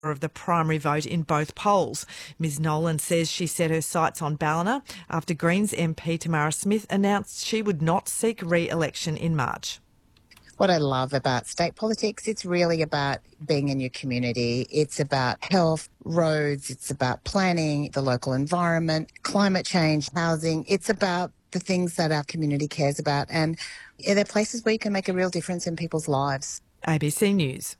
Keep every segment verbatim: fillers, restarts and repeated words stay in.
of the primary vote in both polls. Ms Nolan says she set her sights on Ballina after Greens M P Tamara Smith announced she would not seek re-election in March. What I love about state politics, it's really about being in your community. It's about health, roads, it's about planning, the local environment, climate change, housing. It's about the things that our community cares about, and yeah, they're places where you can make a real difference in people's lives. A B C News.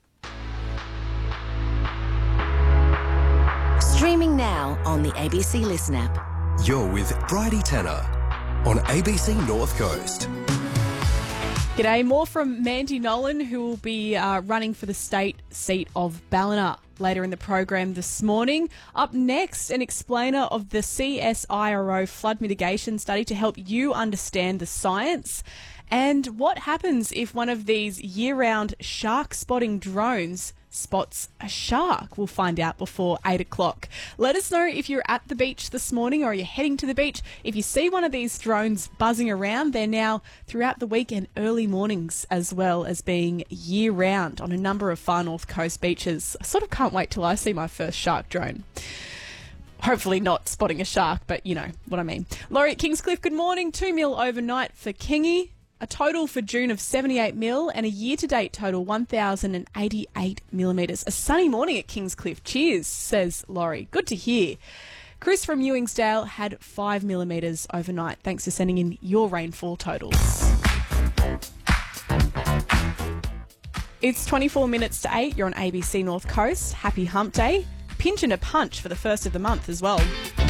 Streaming now on the A B C Listen app. You're with Bridie Tanner on A B C North Coast. G'day, more from Mandy Nolan, who will be uh, running for the state seat of Ballina later in the program this morning. Up next, an explainer of the C S I R O flood mitigation study to help you understand the science. And what happens if one of these year-round shark spotting drones spots a shark? We'll find out before eight o'clock. Let us know if you're at the beach this morning or you're heading to the beach. If you see one of these drones buzzing around, they're now throughout the week and early mornings, as well as being year-round on a number of far north coast beaches. I sort of can't wait till I see my first shark drone. Hopefully not spotting a shark, but you know what I mean. Laurie at Kingscliff, good morning. Two mil overnight for Kingy. A total for June of seventy-eight mil and a year-to-date total one thousand eighty-eight millimetres. A sunny morning at Kingscliff. Cheers, says Laurie. Good to hear. Chris from Ewingsdale had five millimetres overnight. Thanks for sending in your rainfall totals. It's twenty-four minutes to eight. You're on A B C North Coast. Happy hump day. Pinch and a punch for the first of the month as well.